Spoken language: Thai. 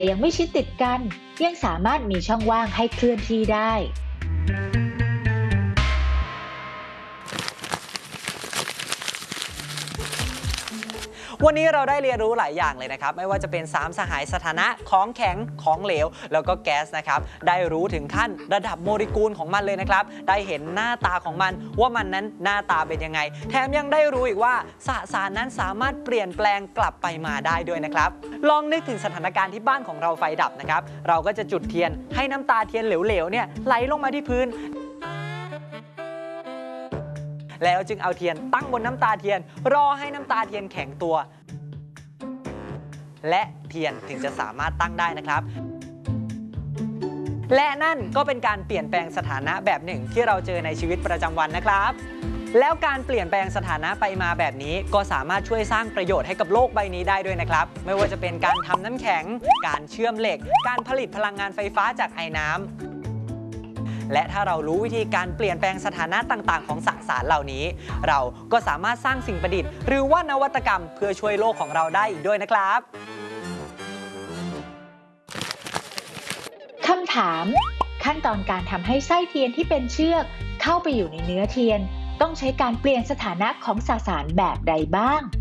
ยังไม่ชิดติดกันยังสามารถมีช่องว่างให้เคลื่อนที่ได้วันนี้เราได้เรียนรู้หลายอย่างเลยนะครับไม่ว่าจะเป็น3สหายสถานะของแข็งของเหลวแล้วก็แก๊สนะครับได้รู้ถึงขั้นระดับโมเลกุลของมันเลยนะครับได้เห็นหน้าตาของมันว่ามันนั้นหน้าตาเป็นยังไงแถมยังได้รู้อีกว่าสสารนั้นสามารถเปลี่ยนแปลงกลับไปมาได้ด้วยนะครับลองนึกถึงสถานการณ์ที่บ้านของเราไฟดับนะครับเราก็จะจุดเทียนให้น้ำตาเทียนเหลวๆเนี่ยไหลลงมาที่พื้นแล้วจึงเอาเทียนตั้งบนน้ำตาเทียนรอให้น้ำตาเทียนแข็งตัวและเทียนถึงจะสามารถตั้งได้นะครับและนั่นก็เป็นการเปลี่ยนแปลงสถานะแบบหนึ่งที่เราเจอในชีวิตประจำวันนะครับแล้วการเปลี่ยนแปลงสถานะไปมาแบบนี้ก็สามารถช่วยสร้างประโยชน์ให้กับโลกใบนี้ได้ด้วยนะครับไม่ว่าจะเป็นการทำน้ำแข็งการเชื่อมเหล็กการผลิตพลังงานไฟฟ้าจากไอน้ำและถ้าเรารู้วิธีการเปลี่ยนแปลงสถานะต่างๆของสสารเหล่านี้เราก็สามารถสร้างสิ่งประดิษฐ์หรือว่านวัตกรรมเพื่อช่วยโลกของเราได้อีกด้วยนะครับคำถามขั้นตอนการทำให้ไส้เทียนที่เป็นเชือกเข้าไปอยู่ในเนื้อเทียนต้องใช้การเปลี่ยนสถานะของสสารแบบใดบ้าง